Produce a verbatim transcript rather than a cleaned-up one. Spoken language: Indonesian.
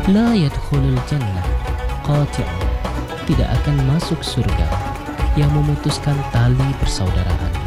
La yadkhulul jannah qati'un, tidak akan masuk surga yang memutuskan tali persaudaraan.